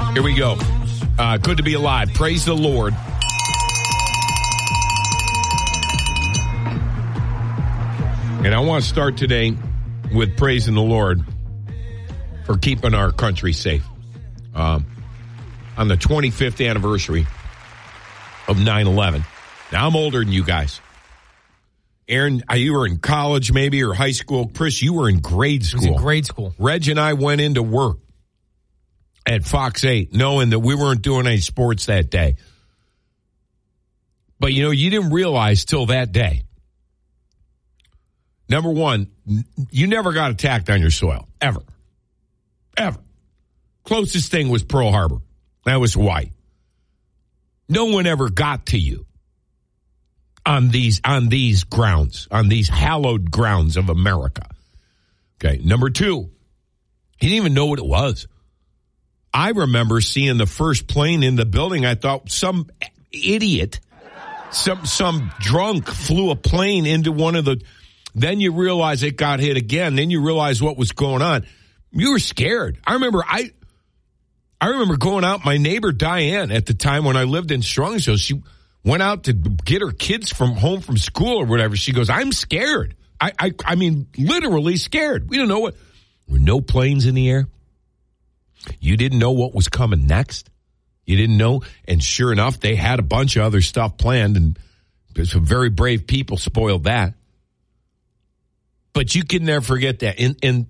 Here we go. Good to be alive. Praise the Lord. And I want to start today with praising the Lord for keeping our country safe. On the 25th anniversary of 9/11. Now, I'm older than you guys. Aaron, you were in college maybe or high school. Chris, you were in grade school. I was in grade school. Reg and I went into work at Fox 8 knowing that we weren't doing any sports that day. But, you didn't realize till that day. Number one, you never got attacked on your soil. Ever. Ever. Closest thing was Pearl Harbor. That was Hawaii. No one ever got to you on these grounds, on these hallowed grounds of America. Okay. Number two, he didn't even know what it was. I remember seeing the first plane in the building. I thought some idiot, some drunk flew a plane into one of the. Then you realize it got hit again. Then you realize what was going on. You were scared. I remember going out. My neighbor Diane at the time when I lived in Strongsville, she went out to get her kids home from school or whatever. She goes, "I'm scared. I mean, literally scared. We don't know what. There were no planes in the air. You didn't know what was coming next. You didn't know. And sure enough, they had a bunch of other stuff planned, and some very brave people spoiled that. But you can never forget that. And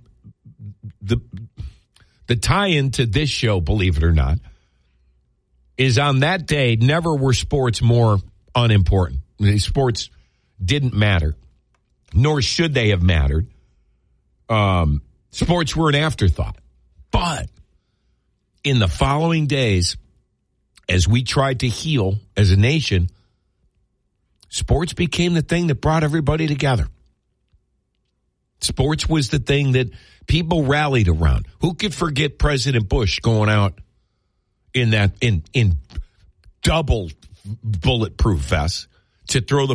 the tie-in to this show, believe it or not, is on that day, never were sports more unimportant. Sports didn't matter, nor should they have mattered. Sports were an afterthought. But in the following days, as we tried to heal as a nation, sports became the thing that brought everybody together. Sports was the thing that people rallied around. Who could forget President Bush going out in double bulletproof vests to throw the